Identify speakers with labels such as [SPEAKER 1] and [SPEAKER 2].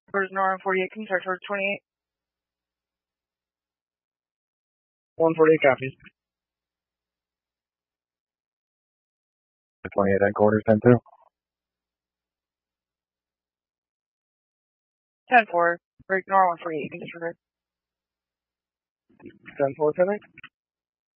[SPEAKER 1] Towards Nora 48, can you start towards 28?
[SPEAKER 2] 148 copies.
[SPEAKER 3] 28 headquarters, 10-2.
[SPEAKER 1] 10-4, break Nora 148, you can disregard.
[SPEAKER 2] 10-4, 10-8.